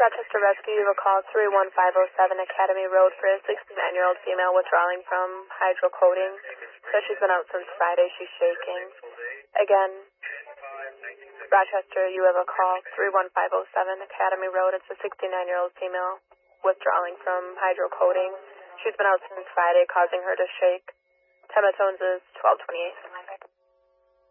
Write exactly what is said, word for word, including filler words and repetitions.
Rochester Rescue, you have a call three one five oh seven Academy Road for a sixty-nine-year-old female withdrawing from hydrocodone. So she's been out since Friday. She's shaking. Again, Rochester, you have a call three one five oh seven Academy Road. It's a sixty-nine-year-old female withdrawing from hydrocodone. She's been out since Friday, causing her to shake. Tematones is twelve twenty-eight.